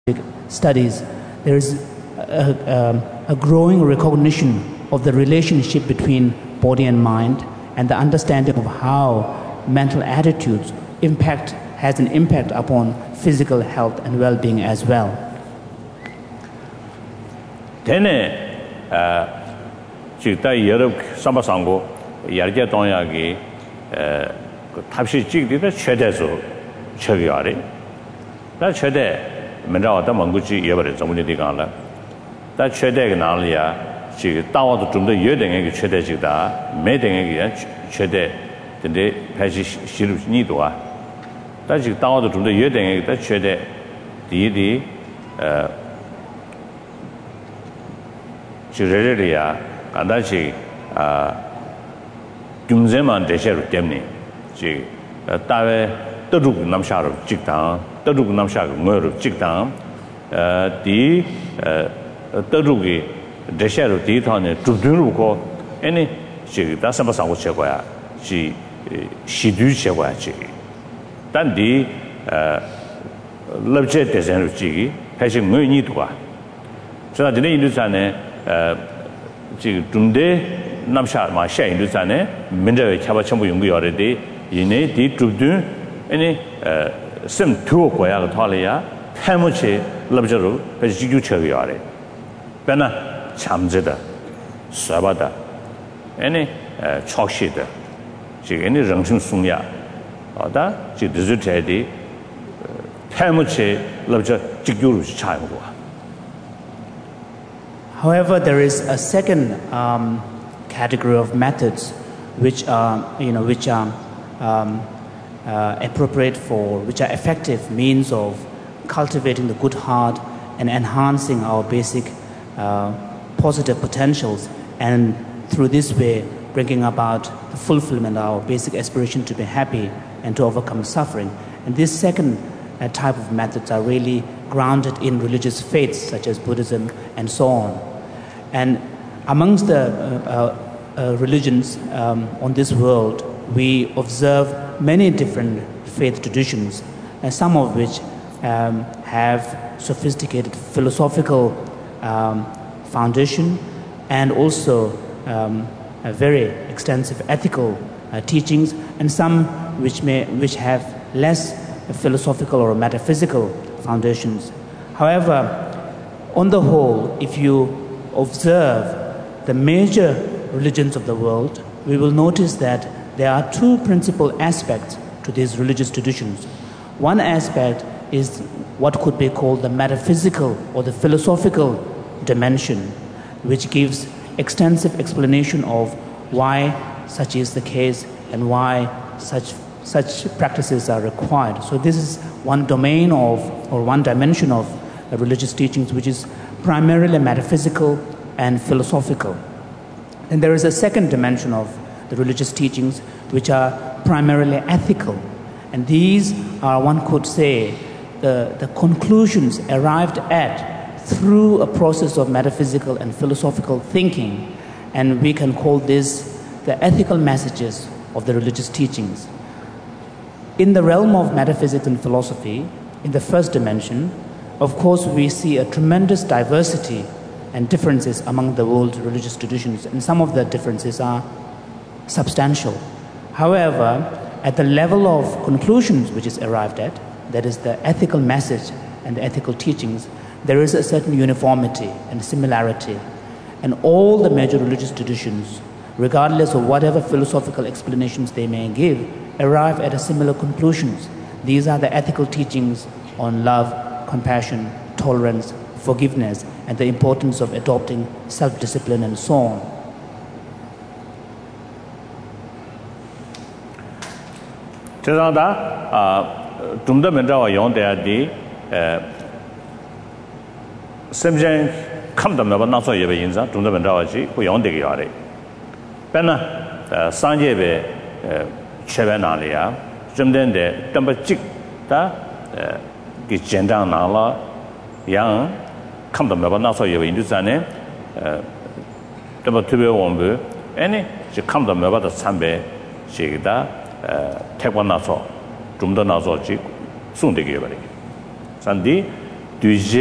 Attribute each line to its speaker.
Speaker 1: studies, there is a growing recognition of the relationship between body and mind, and the understanding of how mental attitudes has an impact upon physical health and well-being as well.
Speaker 2: Tene chikta Europe sambasango yarja tonyagi tabshi chikdida chedezo chegyare. Da chede menrawata manguchi yebare zamuni digala. Da chede gnalia chig dawa 좀 더 여등에게 chede chigda 매등에게 chede 근데 다시 시루니도아. 다 지금 다와도 좀 더 여등에게 다 chede 디디 지레레리아 간다시 김제만 대셔로 때문에 지 따외 떠두고 남샤로 직당 떠두고 남샤고 뭐로 직당 디 떠두기 대셔로 디타네 두두고 아니 지 다서버상고 제거야 지 시두 제거야 지 단디 럽제 대전로 지기 사실 뭐니도가 저 전에 인도산에 지금 둔데 남샤 마샤 인도산에 민저에 차바 전부 연구열에디 이내 디두든 아니 심 투어 거야 탈이야 해무치 럽저로 지주 처리하래 배나 참제다 쏴바다 아니 촉시다 지금 아니 정신 숙야 어다 지 디지털이 해무치 럽저 지주로 차는 거야.
Speaker 1: However, there is a second category of methods which are appropriate which are effective means of cultivating the good heart and enhancing our basic positive potentials, and through this way bringing about the fulfillment of our basic aspiration to be happy and to overcome suffering. And this second type of methods are really grounded in religious faiths such as Buddhism and so on. And amongst the religions on this world, we observe many different faith traditions, some of which have sophisticated philosophical foundation and also a very extensive ethical teachings, and some which have less philosophical or metaphysical foundations. However, on the whole, if you observe the major religions of the world, we will notice that there are two principal aspects to these religious traditions. One aspect is what could be called the metaphysical or the philosophical dimension, which gives extensive explanation of why such is the case and why such practices are required. So this is one domain or one dimension of religious teachings, which is primarily metaphysical and philosophical. And there is a second dimension of the religious teachings which are primarily ethical. And these are, one could say, the conclusions arrived at through a process of metaphysical and philosophical thinking. And we can call this the ethical messages of the religious teachings. In the realm of metaphysics and philosophy, in the first dimension, of course, we see a tremendous diversity and differences among the world's religious traditions, and some of the differences are substantial. However, at the level of conclusions which is arrived at, that is the ethical message and the ethical teachings, there is a certain uniformity and similarity. And all the major religious traditions, regardless of whatever philosophical explanations they may give, arrive at a similar conclusions. These are the ethical teachings on love, compassion, tolerance, forgiveness, and the importance of adopting self-discipline and so on.
Speaker 2: Tumda mendrawa yongde semjen kamda meba naso yebe yinza tumda mendrawa ji ku yongde ge yare pena sanje be chebe na le ya jumden de tamba chik ta gi jendang na la yang kamda meba naso yebe yindu zane tamba tube wombu ene ji kamda meba da sambe ji da 태권 나서 좀 더 나서지 송되게 버리. 산디 du